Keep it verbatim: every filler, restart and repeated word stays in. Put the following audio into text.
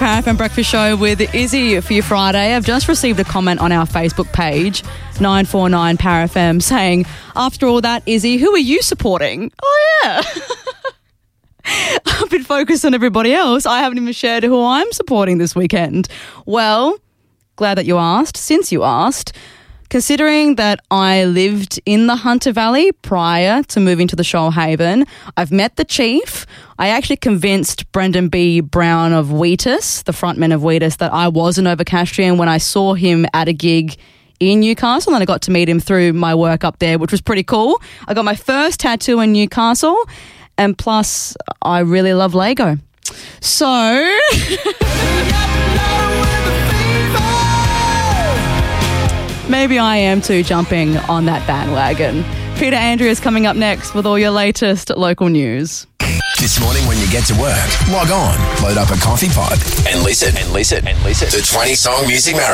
Power F M Breakfast Show with Izzy for your Friday. I've just received a comment on our Facebook page, nine four nine Power F M, saying, after all that, Izzy, who are you supporting? Oh, yeah. I've been focused on everybody else. I haven't even shared who I'm supporting this weekend. Well, glad that you asked. Since you asked, considering that I lived in the Hunter Valley prior to moving to the Shoalhaven, I've met the chief. I actually convinced Brendan B. Brown of Wheatus, the frontman of Wheatus, that I was an Novocastrian when I saw him at a gig in Newcastle, and I got to meet him through my work up there, which was pretty cool. I got my first tattoo in Newcastle, and plus, I really love Lego. So... maybe I am too jumping on that bandwagon. Peter Andrew is coming up next with all your latest local news. This morning when you get to work, log on, load up a coffee pod and listen and listen and listen to twenty Song Music Marathon.